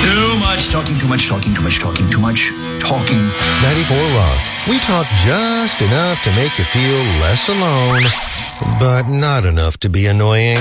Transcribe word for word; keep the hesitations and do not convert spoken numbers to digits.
Too much talking, too much talking, too much talking, too much talking. ninety-four Rock. We talk just enough to make you feel less alone, but not enough to be annoying.